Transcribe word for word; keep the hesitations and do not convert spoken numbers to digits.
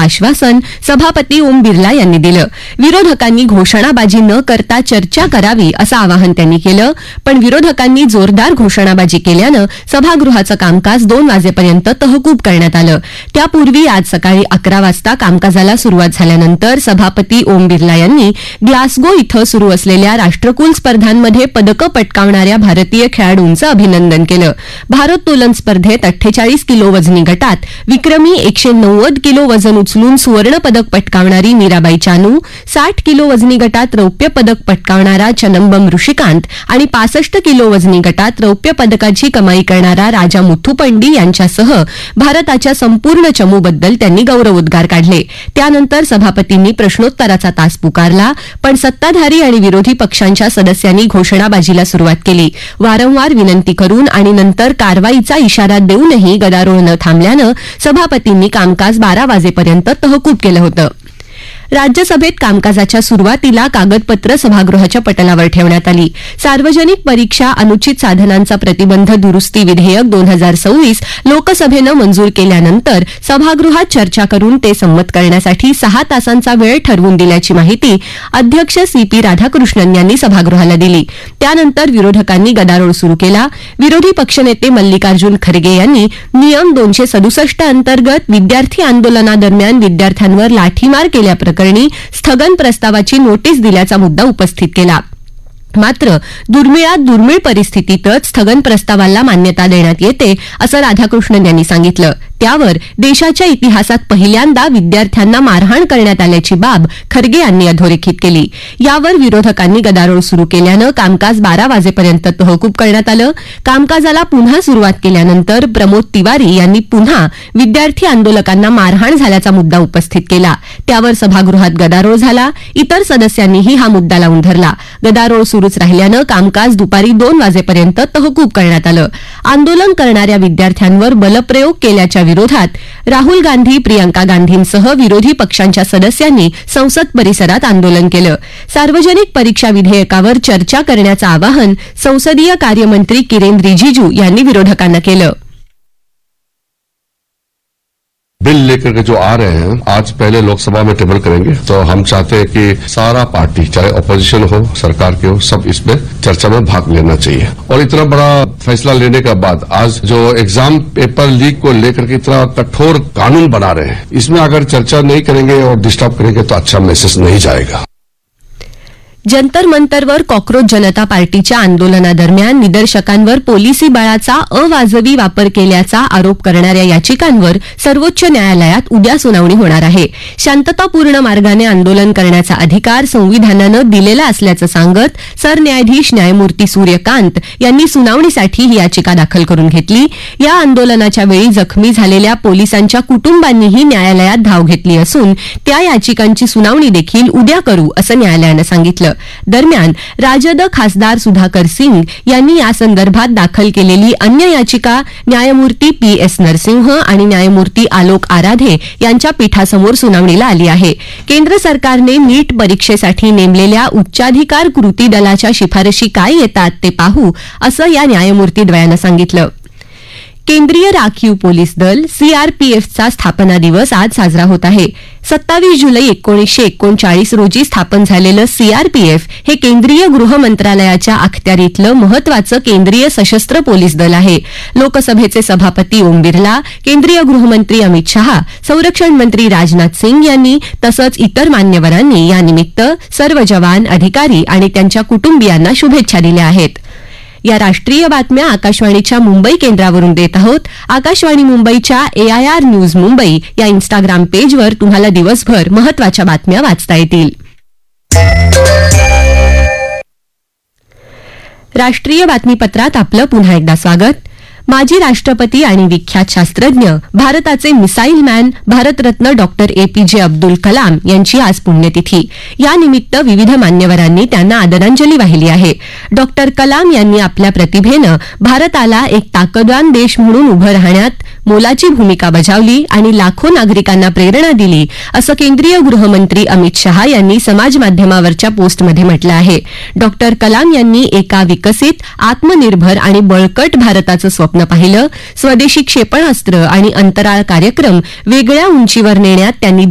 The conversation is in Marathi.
आश्वासन सभापती ओम बिर्ला यांनी दिलं. विरोधकांनी घोषणाबाजी न करता चर्चा करावी असं आवाहन त्यांनी केलं, पण विरोधकांनी जोरदार घोषणाबाजी केल्यानं सभागृहाचं कामकाज दोन वाजेपर्यंत तहकूब करण्यात आलं. त्यापूर्वी आज सकाळी अकरा वाजता कामकाजाला सुरुवात झाल्यानंतर सभापती ओम बिर्ला यांनी ग्लासगो इथं सुरू असलेल्या राष्ट्रकुल स्पर्धांमध्ये पदकं पटकावणाऱ्या भारतीय खेळाडूंचं अभिनंदन केलं. भारोत्तोलन स्पर्धेत अठ्ठेचाळीस किलो वजनी गटात विक्रमी एकशे नव्वद किलो वजन उचलून सुवर्ण पदक पटकावणारी मीराबाई चानू, साठ किलो वजनी गटात रौप्य पदक पटकावणारा चनंबम ऋषिकांत आणि पासष्ट किलो वजनी गटात रौप्य पदकाची कमाई करणारा राजा मुथुपंडी यांच्यासह भारताच्या संपूर्ण चमूबद्दल त्यांनी गौरवोद्गार काढले. त्यानंतर सभापतींनी प्रश्नोत्तराचा तास पुकारला, पण सत्ताधारी आणि विरोधी पक्षांच्या सदस्यांनी घोषणाबाजीला सुरुवात केली. वारंवार विनंती करून आणि नंतर कारवाईचा इशारा देऊनही गदारोळ न थांबल्यानं सभापतींनी कामकाज बारा वाजेपर्यंत तहकूब केलं होतं. राज्यसभेत कामकाजाच्या सुरुवातीला कागदपत्र सभागृहाच्या पटलावर ठेवण्यात आली. सार्वजनिक परीक्षा अनुचित साधनांचा प्रतिबंध दुरुस्ती विधेयक दोन हजार सव्वीस लोकसभेनं मंजूर केल्यानंतर सभागृहात चर्चा करून ते संमत करण्यासाठी सहा तासांचा वेळ ठरवून दिल्याची माहिती अध्यक्ष सी पी राधाकृष्णन यांनी सभागृहाला दिली. त्यानंतर विरोधकांनी गदारोळ सुरू केला. विरोधी पक्षनेते मल्लिकार्जुन खरगे यांनी नियम दोनशे सदुसष्ट अंतर्गत विद्यार्थी आंदोलनादरम्यान विद्यार्थ्यांवर लाठीमार केल्याप्रकरणी स्थगन प्रस्तावाची नोटीस दिल्याचा मुद्दा उपस्थित केला. मात्र दुर्मिळात दुर्मिळ परिस्थितीतच स्थगन प्रस्तावाला मान्यता देण्यात येते असं राधाकृष्णन यांनी सांगितलं. त्यावर देशाच्या इतिहासात पहिल्यांदा विद्यार्थ्यांना मारहाण करण्यात आल्याची बाब खरगे यांनी अधोरेखित केली. यावर विरोधकांनी गदारोळ सुरू केल्यानं कामकाज बारा वाजेपर्यंत तहकूब करण्यात आलं. कामकाजाला पुन्हा सुरुवात केल्यानंतर प्रमोद तिवारी यांनी पुन्हा विद्यार्थी आंदोलकांना मारहाण झाल्याचा मुद्दा उपस्थित केला. त्यावर सभागृहात गदारोळ झाला. इतर सदस्यांनीही हा मुद्दा लावून धरला. गदारोळ सुरूच राहिल्यानं कामकाज दुपारी दोन वाजेपर्यंत तहकूब करण्यात आलं. आंदोलन करणाऱ्या विद्यार्थ्यांवर बलप्रयोग केल्याच्या विरोधात राहुल गांधी, प्रियंका गांधींसह विरोधी पक्षांच्या सदस्यांनी संसद परिसरात आंदोलन केलं. सार्वजनिक परीक्षा विधेयकावर चर्चा करण्याचं आवाहन संसदीय कार्यमंत्री किरेन रिजिजू यांनी विरोधकांना केलं. बिल लेकर के जो आ रहे हैं आज पहले लोकसभा में टेबल करेंगे, तो हम चाहते हैं कि सारा पार्टी चाहे अपोजिशन हो सरकार के हो सब इसमें चर्चा में भाग लेना चाहिए. और इतना बड़ा फैसला लेने के बाद आज जो एग्जाम पेपर लीक को लेकर के इतना कठोर कानून बना रहे हैं, इसमें अगर चर्चा नहीं करेंगे और डिस्टर्ब करेंगे तो अच्छा मैसेज नहीं जाएगा. जंतर मंतरवर कॉक्रोच जनता पार्टीच्या आंदोलनादरम्यान निदर्शकांवर पोलिसी बळाचा अवाजवी वापर केल्याचा आरोप करणाऱ्या याचिकांवर सर्वोच्च न्यायालयात उद्या सुनावणी होणार आहे. शांततापूर्ण मार्गाने आंदोलन करण्याचा अधिकार संविधानानं दिलेला असल्याचं सांगत सरन्यायाधीश न्यायमूर्ती सूर्यकांत यांनी सुनावणीसाठी ही याचिका दाखल करून घेतली. या आंदोलनाच्या वेळी जखमी झालेल्या पोलिसांच्या कुटुंबांनीही न्यायालयात धाव घेतली असून त्या याचिकांची सुनावणी देखील उद्या करू असं न्यायालयानं सांगितलं. दरम्यान राजद खासदार सुधाकर सिंग यांनी यासंदर्भात दाखल केलेली अन्य याचिका न्यायमूर्ती पी एस नरसिंह आणि न्यायमूर्ती आलोक आराधे यांच्या पीठासमोर सुनावणीला आली आहे. केंद्र सरकारने नीट परीक्षेसाठी नेमलेल्या उच्चाधिकार कृती दलाच्या शिफारशी काय येतात ते पाहू असं या न्यायमूर्तीद्वयानं सांगितलं. केंद्रीय राखीव पोलीस दल सीआरपीएफचा स्थापना दिवस आज साजरा होत आहे. सत्तावीस जुलै एकोणीसशे एकोणचाळीस रोजी स्थापन झालेलं सीआरपीएफ हे केंद्रीय गृह मंत्रालयाच्या अखत्यारीतलं महत्वाचं केंद्रीय सशस्त्र पोलीस दल आहे. लोकसभेचे सभापती ओम बिर्ला, केंद्रीय गृहमंत्री अमित शहा, संरक्षण मंत्री राजनाथ सिंग यांनी तसंच इतर मान्यवरांनी यानिमित्त सर्व जवान, अधिकारी आणि त्यांच्या कुटुंबियांना शुभेच्छा दिल्या आहेत. या राष्ट्रीय बातम्या आकाशवाणीच्या मुंबई केंद्रावरून देत आहोत. आकाशवाणी मुंबईच्या एआयआर न्यूज मुंबई या इन्स्टाग्राम पेजवर तुम्हाला दिवसभर महत्वाच्या बातम्या वाचता येतील. राष्ट्रीय बातमीपत्रात आपलं पुन्हा एकदा स्वागत. माजी राष्ट्रपती आणि विख्यात शास्त्रज्ञ भारताचे missile man Bharat Ratna doctor APJ Abdul Kalam यांची आज पुण्यतिथी. यानिमित्त विविध मान्यवरांनी त्यांना आदरांजली वाहिली आहे. डॉक्टर कलाम यांनी आपल्या प्रतिभेनं भारताला एक ताकदवान देश म्हणून उभं राहण्यात मोलाची भूमिका बजावली आणि लाखो नागरिकांना प्रेरणा दिली असं केंद्रीय गृहमंत्री अमित शहा यांनी समाज माध्यमावरच्या पोस्टमध्ये म्हटलं आहे. डॉक्टर कलाम यांनी एका विकसित, आत्मनिर्भर आणि बळकट भारताचं स्वप्न पाहिलं. स्वदेशी क्षेपणास्त्र आणि अंतराळ कार्यक्रम वेगळ्या उंचीवर नेण्यात त्यांनी